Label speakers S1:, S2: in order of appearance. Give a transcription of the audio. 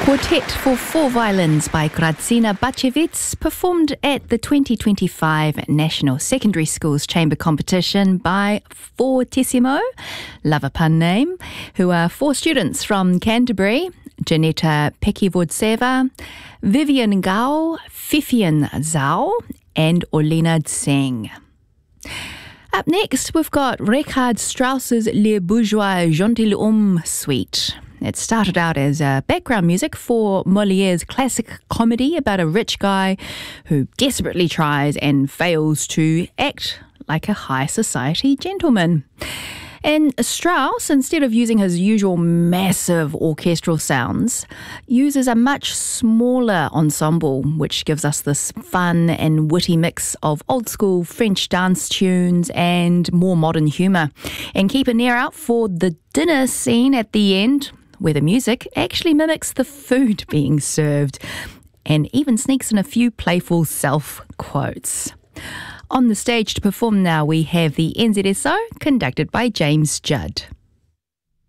S1: Quartet for Four Violins by Grażyna Baczewicz performed at the 2025 National Secondary Schools Chamber Competition by Fortissimo, love a pun name, who are four students from Canterbury: Janeta Pekivodseva, Vivian Gao, Fifian Zhao, and Olena Tseng. Up next, we've got Richard Strauss's Les Bourgeois Gentilhommes Suite. It started out as background music for Moliere's classic comedy about a rich guy who desperately tries and fails to act like a high society gentleman. And Strauss, instead of using his usual massive orchestral sounds, uses a much smaller ensemble, which gives us this fun and witty mix of old-school French dance tunes and more modern humour. And keep an ear out for the dinner scene at the end, where the music actually mimics the food being served and even sneaks in a few playful self-quotes. On the stage to perform now, we have the NZSO, conducted by James Judd.